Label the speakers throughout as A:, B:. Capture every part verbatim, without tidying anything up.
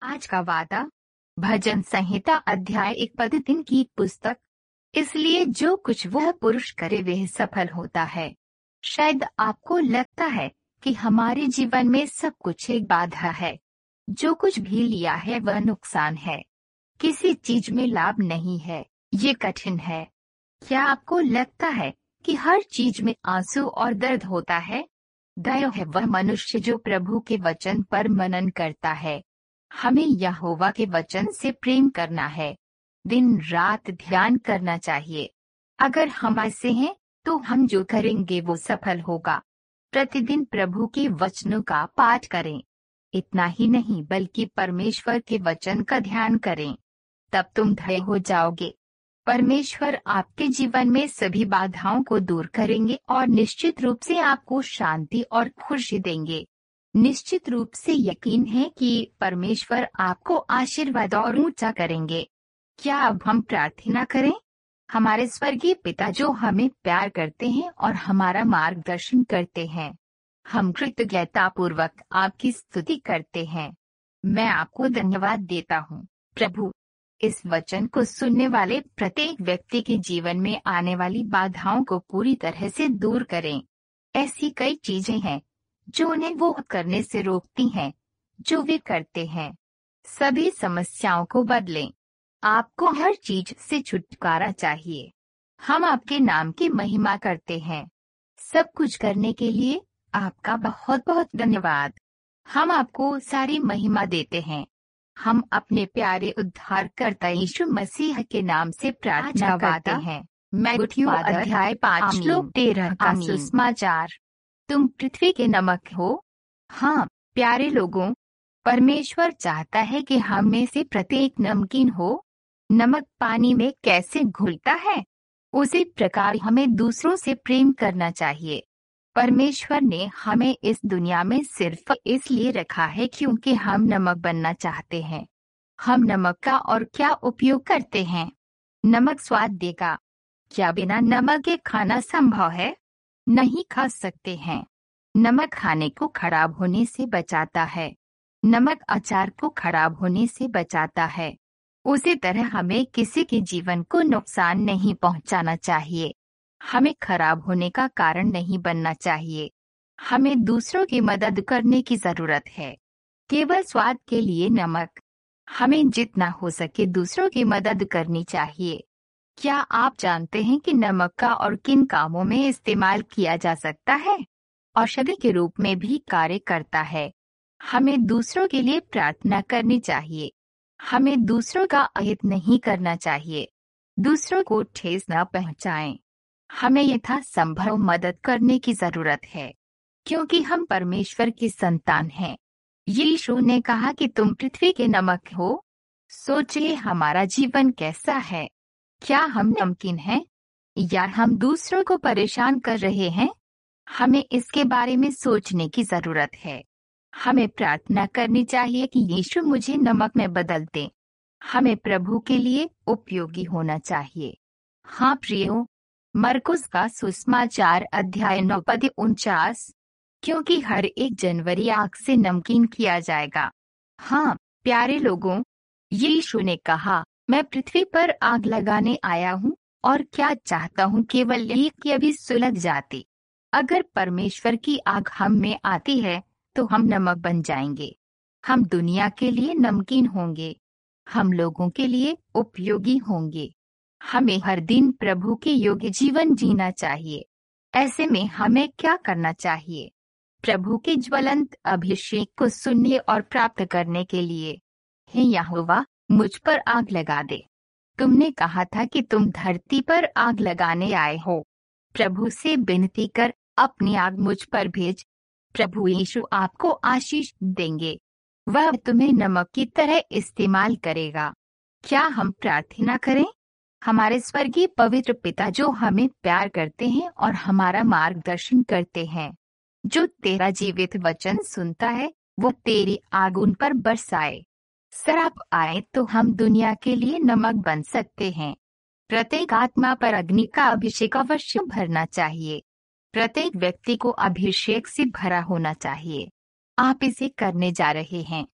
A: आज का वादा, भजन संहिता अध्याय एक पद तीन की पुस्तक। इसलिए जो कुछ वह पुरुष करे वह सफल होता है। शायद आपको लगता है कि हमारे जीवन में सब कुछ एक बाधा है। जो कुछ भी लिया है वह नुकसान है। किसी चीज में लाभ नहीं है। ये कठिन है। क्या आपको लगता है कि हर चीज में आंसू और दर्द होता है? दया है वह मनुष्य जो प्रभु के वचन पर मनन करता है। हमें यहोवा के वचन से प्रेम करना है। दिन रात ध्यान करना चाहिए। अगर हम ऐसे हैं तो हम जो करेंगे वो सफल होगा। प्रतिदिन प्रभु के वचनों का पाठ करें। इतना ही नहीं बल्कि परमेश्वर के वचन का ध्यान करें। तब तुम धन्य हो जाओगे। परमेश्वर आपके जीवन में सभी बाधाओं को दूर करेंगे और निश्चित रूप से आपको शांति और खुशी देंगे। निश्चित रूप से यकीन है कि परमेश्वर आपको आशीर्वाद और ऊंचा करेंगे। क्या अब हम प्रार्थना करें? हमारे स्वर्गीय पिता जो हमें प्यार करते हैं और हमारा मार्गदर्शन करते हैं, हम कृतज्ञता पूर्वक आपकी स्तुति करते हैं। मैं आपको धन्यवाद देता हूँ प्रभु। इस वचन को सुनने वाले प्रत्येक व्यक्ति के जीवन में आने वाली बाधाओं को पूरी तरह से दूर करें। ऐसी कई चीजें हैं जो उन्हें वो करने से रोकती हैं जो वे करते हैं। सभी समस्याओं को बदलें। आपको हर चीज से छुटकारा चाहिए। हम आपके नाम की महिमा करते हैं। सब कुछ करने के लिए आपका बहुत बहुत धन्यवाद। हम आपको सारी महिमा देते हैं। हम अपने प्यारे उद्धारकर्ता यीशु मसीह के नाम से प्रार्थना करते हैं। मत्ती अध्याय पाँच श्लोक तेरह का सुसमाचार। तुम पृथ्वी के नमक हो। हाँ प्यारे लोगों, परमेश्वर चाहता है कि हम में से प्रत्येक नमकीन हो। नमक पानी में कैसे घुलता है, उसी प्रकार हमें दूसरों से प्रेम करना चाहिए। परमेश्वर ने हमें इस दुनिया में सिर्फ इसलिए रखा है क्योंकि हम नमक बनना चाहते हैं। हम नमक का और क्या उपयोग करते हैं? नमक स्वाद देगा। क्या बिना नमक के खाना संभव है? नहीं खा सकते हैं। नमक खाने को खराब होने से बचाता है। नमक अचार को खराब होने से बचाता है। उसी तरह हमें किसी के जीवन को नुकसान नहीं पहुंचाना चाहिए। हमें खराब होने का कारण नहीं बनना चाहिए। हमें दूसरों की मदद करने की जरूरत है। केवल स्वाद के लिए नमक। हमें जितना हो सके दूसरों की मदद करनी चाहिए। क्या आप जानते हैं कि नमक का और किन कामों में इस्तेमाल किया जा सकता है? औषधि के रूप में भी कार्य करता है। हमें दूसरों के लिए प्रार्थना करनी चाहिए। हमें दूसरों का अहित नहीं करना चाहिए। दूसरों को ठेस न पहुंचाएं। हमें यथासंभव मदद करने की जरूरत है क्योंकि हम परमेश्वर की संतान हैं। यीशु ने कहा कि तुम पृथ्वी के नमक हो। सोचिए हमारा जीवन कैसा है। क्या हम नमकीन हैं या हम दूसरों को परेशान कर रहे हैं? हमें इसके बारे में सोचने की जरूरत है। हमें प्रार्थना करनी चाहिए कि यीशु मुझे नमक में बदल दे। हमें प्रभु के लिए उपयोगी होना चाहिए। हाँ प्रियो, मरकुस का सुसमाचार अध्याय नौ पद उनचास। क्योंकि हर एक जनवरी आग से नमकीन किया जाएगा। हाँ प्यारे लोगों, यीशु ने कहा, मैं पृथ्वी पर आग लगाने आया हूँ और क्या चाहता हूँ केवल एक कि अभी सुलग जाती। अगर परमेश्वर की आग हम में आती है तो हम नमक बन जाएंगे। हम दुनिया के लिए नमकीन होंगे। हम लोगों के लिए उपयोगी होंगे। हमें हर दिन प्रभु के योग्य जीवन जीना चाहिए। ऐसे में हमें क्या करना चाहिए? प्रभु के ज्वलंत अभिषेक को सुनने और प्राप्त करने के लिए, हे यहोवा, मुझ पर आग लगा दे। तुमने कहा था कि तुम धरती पर आग लगाने आए हो। प्रभु से विनती कर, अपनी आग मुझ पर भेज। प्रभु यीशु आपको आशीष देंगे। वह तुम्हें नमक की तरह इस्तेमाल करेगा। क्या हम प्रार्थना करें? हमारे स्वर्गीय पवित्र पिता जो हमें प्यार करते हैं और हमारा मार्गदर्शन करते हैं, जो तेरा जीवित वचन सुनता है, वो तेरी आग उन पर बरसाए। श्राप आए तो हम दुनिया के लिए नमक बन सकते हैं। प्रत्येक आत्मा पर अग्नि का अभिषेक अवश्य भरना चाहिए। प्रत्येक व्यक्ति को अभिषेक से भरा होना चाहिए। आप इसे करने जा रहे हैं।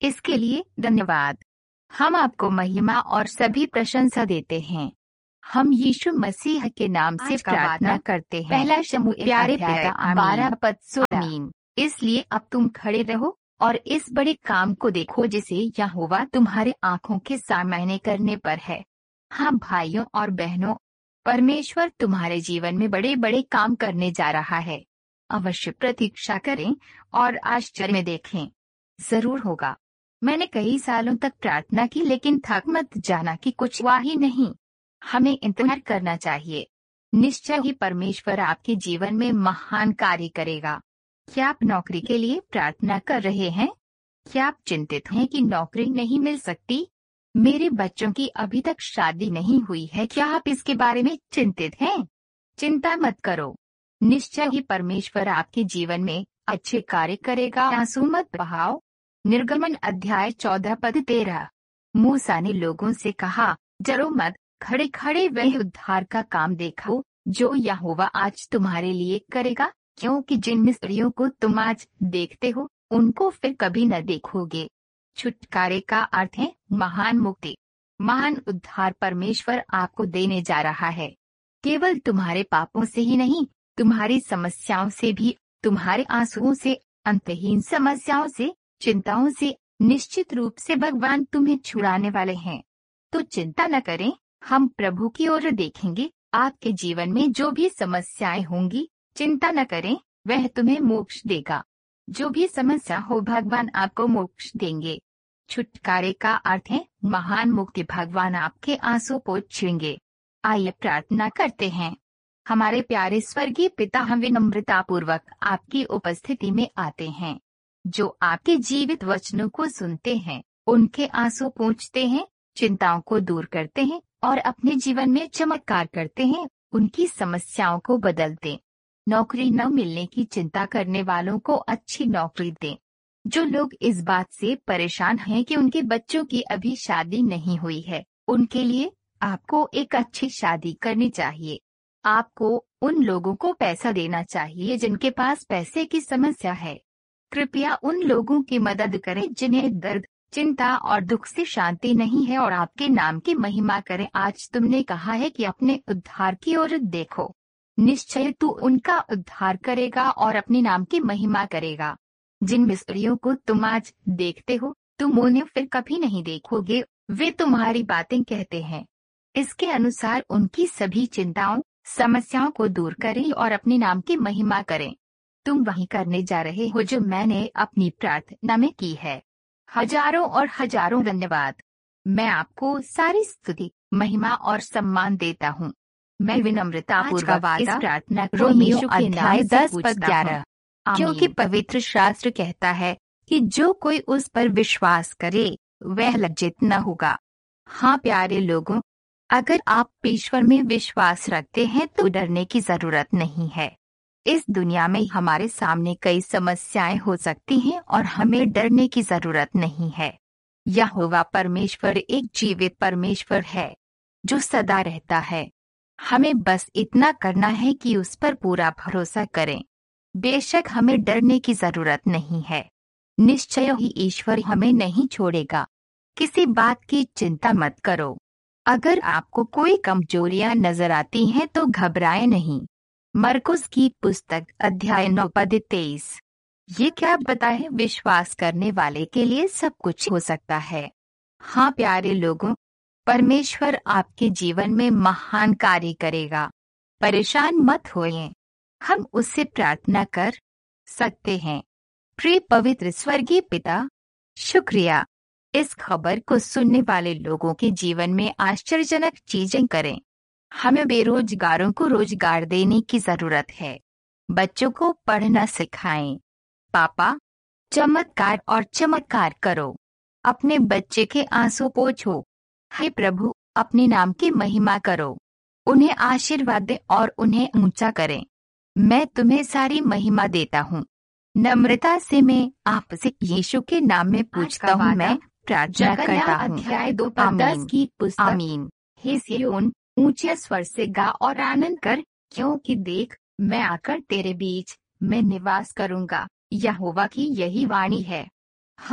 A: इसके लिए धन्यवाद। हम आपको महिमा और सभी प्रशंसा देते हैं। हम यीशु मसीह के नाम से प्रार्थना करते हैं। पहला शमूएल प्यारे पिता बारह पद सोलह। आमीन। इसलिए अब तुम खड़े रहो और इस बड़े काम को देखो जिसे यहोवा तुम्हारे आंखों के सामने करने पर है। हाँ भाइयों और बहनों, परमेश्वर तुम्हारे जीवन में बड़े बड़े काम करने जा रहा है। अवश्य प्रतीक्षा करें और आश्चर्य में देखें। जरूर होगा। मैंने कई सालों तक प्रार्थना की, लेकिन थक मत जाना कि कुछ हुआ ही नहीं। हमें इंतजार करना चाहिए। निश्चय ही परमेश्वर आपके जीवन में महान कार्य करेगा। क्या आप नौकरी के लिए प्रार्थना कर रहे हैं? क्या आप चिंतित हैं कि नौकरी नहीं मिल सकती? मेरे बच्चों की अभी तक शादी नहीं हुई है, क्या आप इसके बारे में चिंतित हैं? चिंता मत करो। निश्चय ही परमेश्वर आपके जीवन में अच्छे कार्य करेगा। आंसू मत बहाओ। निर्गमन अध्याय चौदह पद तेरह। मूसा ने लोगों से कहा, डरो मत, खड़े खड़े वह उद्धार का काम देखो जो यहोवा आज तुम्हारे लिए करेगा, क्योंकि जिन मिस्रियों को तुम आज देखते हो उनको फिर कभी न देखोगे। छुटकारे का अर्थ है महान मुक्ति। महान उद्धार परमेश्वर आपको देने जा रहा है। केवल तुम्हारे पापों से ही नहीं, तुम्हारी समस्याओं से भी, तुम्हारे आंसुओं से, अंतहीन समस्याओं से, चिंताओं से निश्चित रूप से भगवान तुम्हें छुड़ाने वाले हैं। तो चिंता न करें, हम प्रभु की ओर देखेंगे। आपके जीवन में जो भी समस्याएं होंगी, चिंता न करें, वह तुम्हें मोक्ष देगा। जो भी समस्या हो भगवान आपको मोक्ष देंगे। छुटकारे का अर्थ है महान मुक्ति। भगवान आपके आंसू पोंछेंगे। आइए प्रार्थना करते हैं। हमारे प्यारे स्वर्गीय पिता, हम विनम्रता पूर्वक आपकी उपस्थिति में आते हैं। जो आपके जीवित वचनों को सुनते हैं, उनके आंसू पोंछते हैं, चिंताओं को दूर करते हैं और अपने जीवन में चमत्कार करते हैं, उनकी समस्याओं को बदलते। नौकरी न मिलने की चिंता करने वालों को अच्छी नौकरी दें। जो लोग इस बात से परेशान हैं कि उनके बच्चों की अभी शादी नहीं हुई है, उनके लिए आपको एक अच्छी शादी करनी चाहिए। आपको उन लोगों को पैसा देना चाहिए जिनके पास पैसे की समस्या है। कृपया उन लोगों की मदद करें जिन्हें दर्द, चिंता और दुख से शांति नहीं है, और आपके नाम की महिमा करें। आज तुमने कहा है कि अपने उद्धार की ओर देखो। निश्चय तू उनका उद्धार करेगा और अपने नाम की महिमा करेगा। जिन मिस्रियों को तुम आज देखते हो, तुम उन्हें फिर कभी नहीं देखोगे। वे तुम्हारी बातें कहते हैं। इसके अनुसार उनकी सभी चिंताओं, समस्याओं को दूर करें और अपने नाम की महिमा करें। तुम वही करने जा रहे हो जो मैंने अपनी प्रार्थना में की है। हजारों और हजारों धन्यवाद। मैं आपको सारी स्तुति, महिमा और सम्मान देता हूँ। मैं विनम्रता पूर्वक इस प्रार्थना को यीशु के नाम से दस पद ग्यारह, क्योंकि पवित्र शास्त्र कहता है कि जो कोई उस पर विश्वास करे वह लज्जित न होगा। हाँ प्यारे लोगों, अगर आप ईश्वर में विश्वास रखते हैं तो डरने की जरूरत नहीं है। इस दुनिया में हमारे सामने कई समस्याएं हो सकती हैं और हमें डरने की जरूरत नहीं है। यहोवा परमेश्वर एक जीवित परमेश्वर है जो सदा रहता है। हमें बस इतना करना है कि उस पर पूरा भरोसा करें। बेशक हमें डरने की जरूरत नहीं है। निश्चय ही ईश्वर हमें नहीं छोड़ेगा। किसी बात की चिंता मत करो। अगर आपको कोई कमजोरियां नजर आती हैं तो घबराएं नहीं। मरकुस की पुस्तक अध्याय नौ पद तेईस। ये क्या बताए, विश्वास करने वाले के लिए सब कुछ हो सकता है। हाँ प्यारे लोगों, परमेश्वर आपके जीवन में महान कार्य करेगा। परेशान मत होइए, हम उससे प्रार्थना कर सकते हैं। प्रिय पवित्र स्वर्गीय पिता, शुक्रिया। इस खबर को सुनने वाले लोगों के जीवन में आश्चर्यजनक चीजें करें। हमें बेरोजगारों को रोजगार देने की जरूरत है। बच्चों को पढ़ना सिखाएं। पापा, चमत्कार और चमत्कार करो। अपने बच्चे के आंसू पोंछो। हे प्रभु, अपने नाम की महिमा करो। उन्हें आशीर्वाद दें और उन्हें ऊंचा करें। मैं तुम्हें सारी महिमा देता हूँ। नम्रता से मैं आपसे यीशु के नाम में पूछता हूँ। मैं प्रार्थना करता हूँ। अध्याय दो पद दस की पुस्तक। आमीन। हे सिय्योन, ऊंचे स्वर से गा और आनंद कर, क्योंकि देख, मैं आकर तेरे बीच में निवास करूंगा। यहोवा की यही वाणी है। हाँ,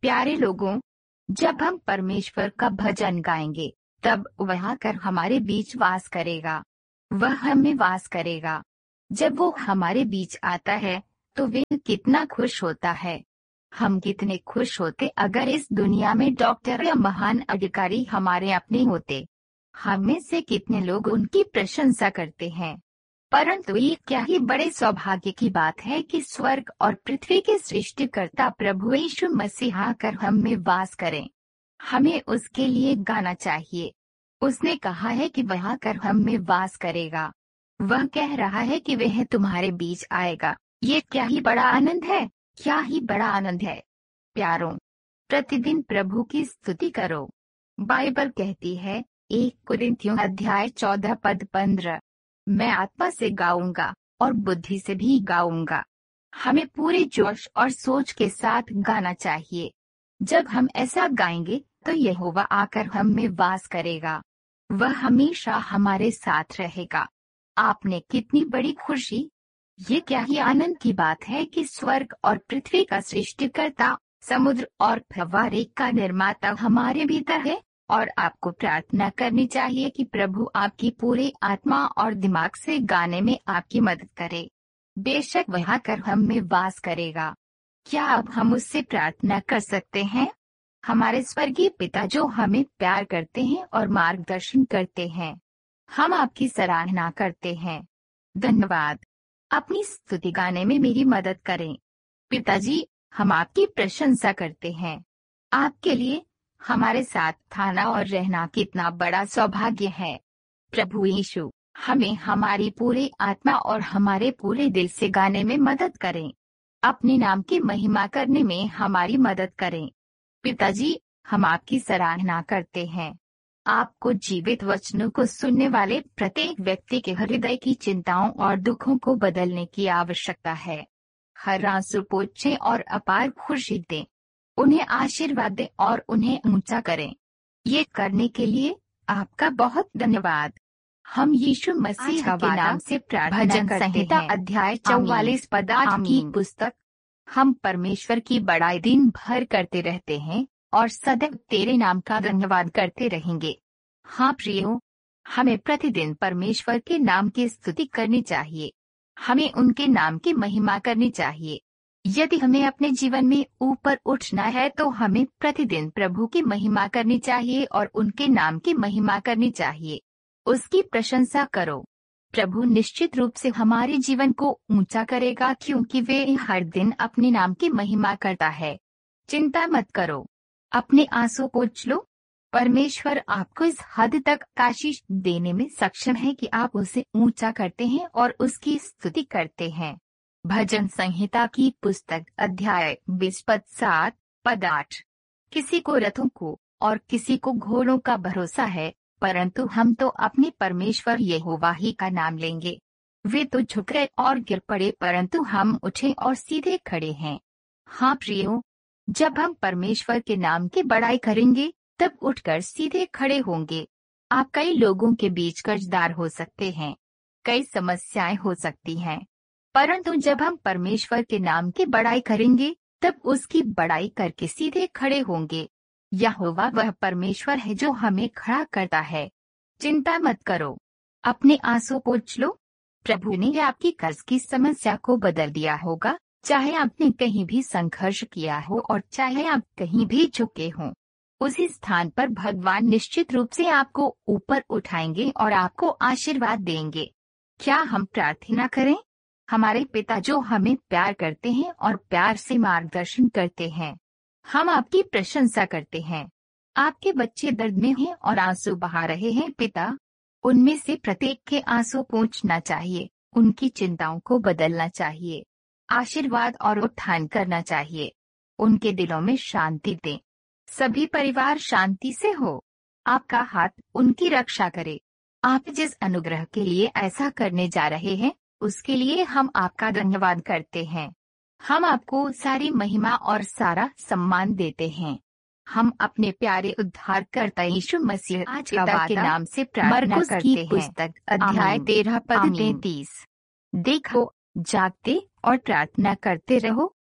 A: प्यारे लोगों, जब हम परमेश्वर का भजन गाएंगे, तब वह आकर हमारे बीच वास करेगा। वह हमें वास करेगा। जब वो हमारे बीच आता है, तो वे कितना खुश होता है। हम कितने खुश होते अगर इस दुनिया में डॉक्टर या महान अधिकारी हमारे अपने होते। हम में से कितने लोग उनकी प्रशंसा करते हैं। परंतु ये क्या ही बड़े सौभाग्य की बात है कि स्वर्ग और पृथ्वी के सृष्टिकर्ता प्रभु यीशु मसीह आकर हम में वास करें। हमें उसके लिए गाना चाहिए। उसने कहा है कि वह आकर हम में वास करेगा। वह कह रहा है कि वह तुम्हारे बीच आएगा। ये क्या ही बड़ा आनंद है, क्या ही बड़ा आनंद है। प्यारों, प्रतिदिन प्रभु की स्तुति करो। बाइबल कहती है, एक कुरिन्थियों अध्याय चौदह पद पंद्रह, मैं आत्मा से गाऊंगा और बुद्धि से भी गाऊंगा। हमें पूरे जोश और सोच के साथ गाना चाहिए। जब हम ऐसा गाएंगे तो यहोवा आकर हम में वास करेगा। वह हमेशा हमारे साथ रहेगा। आपने कितनी बड़ी खुशी, ये क्या ही आनंद की बात है कि स्वर्ग और पृथ्वी का सृष्टिकर्ता, समुद्र और फव्वारे का निर्माता हमारे भीतर है। और आपको प्रार्थना करनी चाहिए कि प्रभु आपकी पूरी आत्मा और दिमाग से गाने में आपकी मदद करे। बेशक वह आकर हम में वास करेगा। क्या अब हम उससे प्रार्थना कर सकते हैं? हमारे स्वर्गीय पिता जो हमें प्यार करते हैं और मार्गदर्शन करते हैं, हम आपकी सराहना करते हैं। धन्यवाद। अपनी स्तुति गाने में मेरी मदद करें। पिताजी, हम आपकी प्रशंसा करते हैं। आपके लिए हमारे साथ थाना और रहना कितना बड़ा सौभाग्य है। प्रभु यीशु, हमें हमारी पूरी आत्मा और हमारे पूरे दिल से गाने में मदद करें। अपने नाम की महिमा करने में हमारी मदद करें। पिताजी, हम आपकी सराहना करते हैं। आपको जीवित वचनों को सुनने वाले प्रत्येक व्यक्ति के हृदय की चिंताओं और दुखों को बदलने की आवश्यकता है। हर आंसू पोंछें और अपार खुशी दें। उन्हें आशीर्वाद दें और उन्हें ऊंचा करें। ये करने के लिए आपका बहुत धन्यवाद। हम यीशु मसीह के नाम से प्रार्थना
B: भजन
A: करते
B: संहिता
A: हैं।
B: अध्याय
A: चौवालीस पद आठ की
B: आमीन।
A: पुस्तक। हम परमेश्वर की बड़ाई दिन भर करते रहते हैं और सदैव तेरे नाम का धन्यवाद करते रहेंगे। हाँ प्रियो, हमें प्रतिदिन परमेश्वर के नाम की स्तुति करनी चाहिए। हमें उनके नाम की महिमा करनी चाहिए। यदि हमें अपने जीवन में ऊपर उठना है तो हमें प्रतिदिन प्रभु की महिमा करनी चाहिए और उनके नाम की महिमा करनी चाहिए। उसकी प्रशंसा करो। प्रभु निश्चित रूप से हमारे जीवन को ऊंचा करेगा, क्योंकि वे हर दिन अपने नाम की महिमा करता है। चिंता मत करो, अपने आंसू पोंछ लो। परमेश्वर आपको इस हद तक आशीष देने में सक्षम है कि आप उसे ऊंचा करते हैं और उसकी स्तुति करते हैं। भजन संहिता की पुस्तक अध्याय बीस पद सात पद आठ। किसी को रथों को और किसी को घोड़ों का भरोसा है, परंतु हम तो अपने परमेश्वर यहोवा ही का नाम लेंगे। वे तो झुक गए और गिर पड़े, परंतु हम उठे और सीधे खड़े हैं। हाँ प्रियो, जब हम परमेश्वर के नाम की बड़ाई करेंगे तब उठकर सीधे खड़े होंगे। आप कई लोगों के बीच कर्जदार हो सकते हैं, कई समस्याएं हो सकती हैं, परंतु जब हम परमेश्वर के नाम की बड़ाई करेंगे तब उसकी बड़ाई करके सीधे खड़े होंगे। यहोवा वह परमेश्वर है जो हमें खड़ा करता है। चिंता मत करो, अपने आंसू पोंछ लो। प्रभु ने आपकी कर्ज की समस्या को बदल दिया होगा, चाहे आपने कहीं भी संघर्ष किया हो और चाहे आप कहीं भी झुके हों। उसी स्थान पर भगवान निश्चित रूप से आपको ऊपर उठाएंगे और आपको आशीर्वाद देंगे। क्या हम प्रार्थना करें? हमारे पिता जो हमें प्यार करते हैं और प्यार से मार्गदर्शन करते हैं, हम आपकी प्रशंसा करते हैं। आपके बच्चे दर्द में हैं और आंसू बहा रहे हैं पिता, उनमें से प्रत्येक के आंसू पोंछना चाहिए, उनकी चिंताओं को बदलना चाहिए, आशीर्वाद और उत्थान करना चाहिए। उनके दिलों में शांति दें। सभी परिवार शांति से हो। आपका हाथ उनकी रक्षा करे। आप जिस अनुग्रह के लिए ऐसा करने जा रहे हैं उसके लिए हम आपका धन्यवाद करते हैं। हम आपको सारी महिमा और सारा सम्मान देते हैं। हम अपने प्यारे उद्धारकर्ता यीशु मसीह
B: आज
A: पिता
B: का
A: के
B: वादा,
A: नाम से प्रार्थना
B: मरकुस
A: करते
B: की
A: हैं।
B: पुस्तक
A: अध्याय
B: आमीन।
A: तेरह पद
B: आमीन।
A: तैंतीस। देखो, जागते और प्रार्थना करते रहो,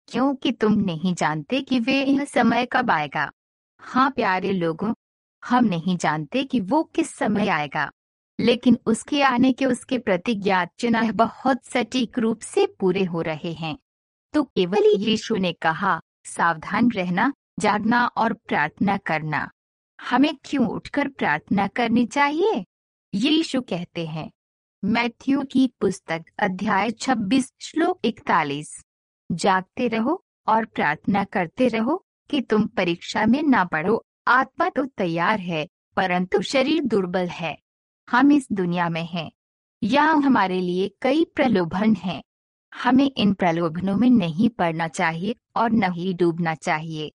A: क्योंकि तुम नहीं जानते कि वे यह समय कब आएगा। हाँ प्यारे लोगों, हम नहीं जानते कि वो किस समय आएगा, लेकिन उसके आने के उसके प्रतिज्ञात चिन्ह बहुत सटीक रूप से पूरे हो रहे हैं। तो केवल यीशु ने कहा, सावधान रहना, जागना और प्रार्थना करना। हमें क्यों उठकर प्रार्थना करनी चाहिए? यीशु कहते हैं, मैथ्यू की पुस्तक अध्याय छब्बीस श्लोक इकतालीस, जागते रहो और प्रार्थना करते रहो कि तुम परीक्षा में ना पड़ो। आत्मा तो तैयार है, परंतु शरीर दुर्बल है। हम इस दुनिया में हैं, यहाँ हमारे लिए कई प्रलोभन हैं। हमें इन प्रलोभनों में नहीं पड़ना चाहिए और न ही डूबना चाहिए।